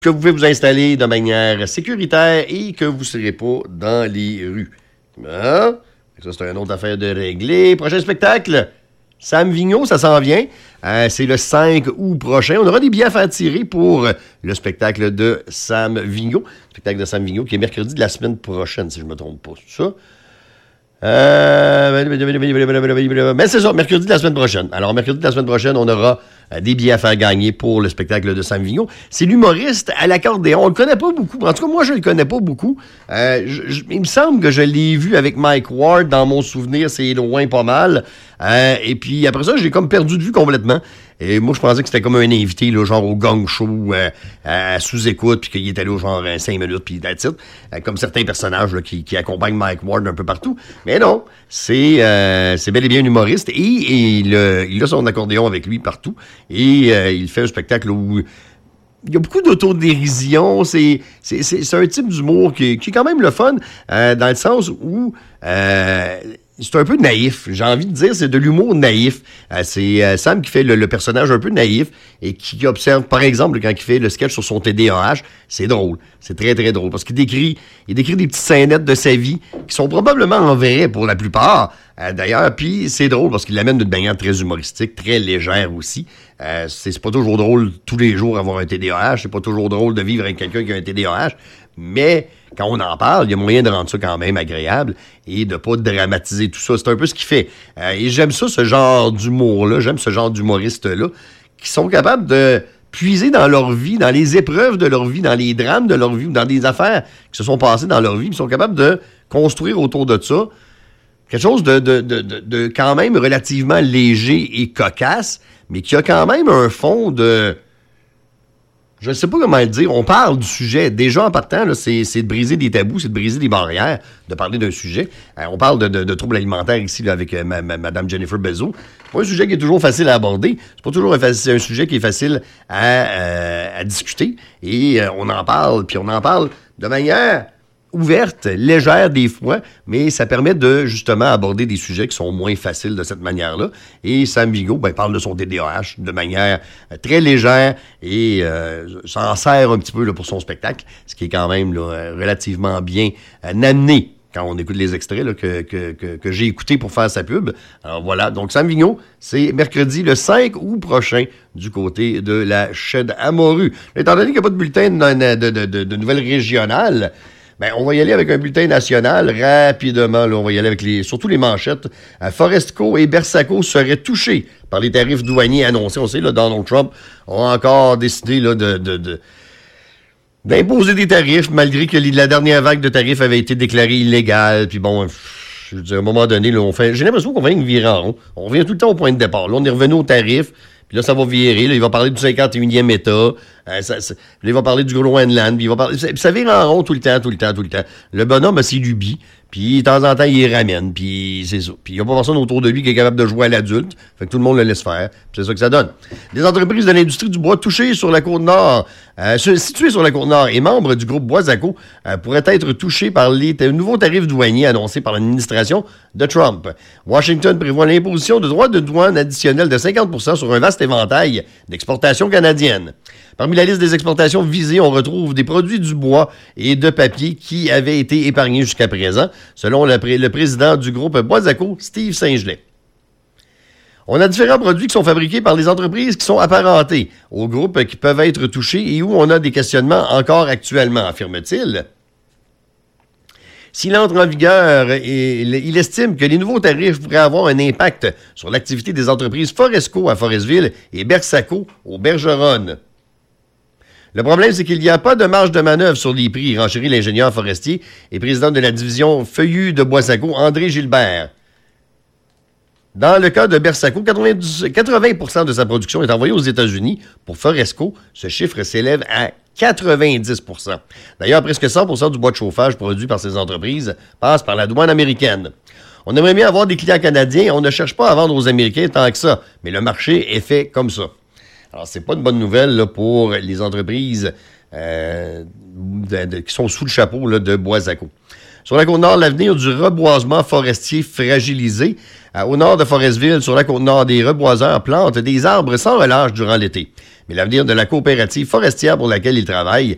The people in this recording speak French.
que vous pouvez vous installer de manière sécuritaire et que vous ne serez pas dans les rues. Hein? Ça, c'est une autre affaire de régler. Prochain spectacle, Sam Vigneault, ça s'en vient. C'est le 5 août prochain. On aura des billets à faire tirer pour le spectacle de Sam Vigneault. Le spectacle de Sam Vigneault qui est mercredi de la semaine prochaine, si je ne me trompe pas. C'est ça? Mais c'est ça, mercredi de la semaine prochaine. Alors, mercredi de la semaine prochaine, on aura des billets à faire gagner pour le spectacle de Sam Vigneault. C'est l'humoriste à l'accordéon. On le connaît pas beaucoup. En tout cas, moi, je le connais pas beaucoup. Il me semble que je l'ai vu avec Mike Ward dans mon souvenir. C'est loin pas mal. Et puis, après ça, je l'ai comme perdu de vue complètement. Et moi, je pensais que c'était comme un invité, là, genre au Gong Show, à sous-écoute, puis qu'il était là, genre 5 minutes, puis that's it. Comme certains personnages là, qui accompagnent Mike Ward un peu partout. Mais non, c'est bel et bien un humoriste. Et il a son accordéon avec lui partout. Et il fait un spectacle où il y a beaucoup d'autodérision. C'est un type d'humour qui est quand même le fun, dans le sens où c'est un peu naïf. J'ai envie de dire, c'est de l'humour naïf. C'est Sam qui fait le personnage un peu naïf et qui observe, par exemple, quand il fait le sketch sur son TDAH, c'est drôle. C'est très, très drôle. Parce qu'il décrit des petites scénettes de sa vie qui sont probablement en vrai pour la plupart. D'ailleurs, puis c'est drôle parce qu'il l'amène d'une manière très humoristique, très légère aussi. C'est pas toujours drôle tous les jours avoir un TDAH. C'est pas toujours drôle de vivre avec quelqu'un qui a un TDAH. Mais quand on en parle, il y a moyen de rendre ça quand même agréable et de pas dramatiser tout ça. C'est un peu ce qu'il fait. Et j'aime ça, ce genre d'humour-là. J'aime ce genre d'humoristes-là qui sont capables de puiser dans leur vie, dans les épreuves de leur vie, dans les drames de leur vie, ou dans des affaires qui se sont passées dans leur vie. Ils sont capables de construire autour de ça quelque chose de quand même relativement léger et cocasse, mais qui a quand même un fond de... Je ne sais pas comment le dire. On parle du sujet. Déjà, en partant, là, c'est de briser des tabous, c'est de briser des barrières, de parler d'un sujet. On parle de troubles alimentaires ici là, avec Mme Jennifer Bezos. C'est pas un sujet qui est toujours facile à aborder. C'est pas toujours un sujet qui est facile à discuter. Et on en parle, puis on en parle de manière ouverte, légère des fois, mais ça permet de, justement, aborder des sujets qui sont moins faciles de cette manière-là. Et Sam Vigneault, parle de son TDAH de manière très légère et s'en sert un petit peu là, pour son spectacle, ce qui est quand même là, relativement bien amené quand on écoute les extraits là, que j'ai écoutés pour faire sa pub. Alors voilà, donc Sam Vigneault, c'est mercredi le 5 août prochain du côté de la Shed à Morue. Étant donné qu'il n'y a pas de bulletin de nouvelles régionales, on va y aller avec un bulletin national rapidement. Là, on va y aller avec surtout les manchettes. Foresco et Bersaco seraient touchés par les tarifs douaniers annoncés. On sait, là, Donald Trump a encore décidé là, d'imposer des tarifs, malgré que la dernière vague de tarifs avait été déclarée illégale. Puis bon, je veux dire, à un moment donné, là, j'ai l'impression qu'on va virer en rond. On revient tout le temps au point de départ. Là, on est revenu aux tarifs. Puis là, ça va virer. Là, il va parler du 51e État. Là, il va parler du Groenland. Puis il va parler... Ça vire en rond tout le temps. Le bonhomme, c'est lubi. Puis de temps en temps, il les ramène. Puis c'est ça. Puis il n'y a pas personne autour de lui qui est capable de jouer à l'adulte. Fait que tout le monde le laisse faire. Puis c'est ça que ça donne. Des entreprises de l'industrie du bois touchées sur la Côte-Nord, situées sur la Côte-Nord et membres du groupe Boisaco pourraient être touchées par les nouveaux tarifs douaniers annoncés par l'administration de Trump. Washington prévoit l'imposition de droits de douane additionnels de 50% sur un vaste éventail d'exportations canadiennes. Parmi la liste des exportations visées, on retrouve des produits du bois et de papier qui avaient été épargnés jusqu'à présent, selon le président du groupe Boisaco, Steve Saint-Gelais. On a différents produits qui sont fabriqués par les entreprises qui sont apparentées aux groupes qui peuvent être touchés et où on a des questionnements encore actuellement, affirme-t-il. S'il entre en vigueur, il estime que les nouveaux tarifs pourraient avoir un impact sur l'activité des entreprises Foresco à Forestville et Bersaco au Bergeronne. Le problème, c'est qu'il n'y a pas de marge de manœuvre sur les prix, renchérit l'ingénieur forestier et président de la division feuillue de Boisaco, André Gilbert. Dans le cas de Bersaco, 80% de sa production est envoyée aux États-Unis. Pour Foresco, ce chiffre s'élève à 90%. D'ailleurs, presque 100% du bois de chauffage produit par ces entreprises passe par la douane américaine. On aimerait bien avoir des clients canadiens. On ne cherche pas à vendre aux Américains tant que ça, mais le marché est fait comme ça. Alors, c'est pas une bonne nouvelle là, pour les entreprises qui sont sous le chapeau là, de Boisaco. Sur la Côte-Nord, l'avenir du reboisement forestier fragilisé. Au nord de Forestville, sur la Côte-Nord, des reboiseurs plantent des arbres sans relâche durant l'été. Mais l'avenir de la coopérative forestière pour laquelle ils travaillent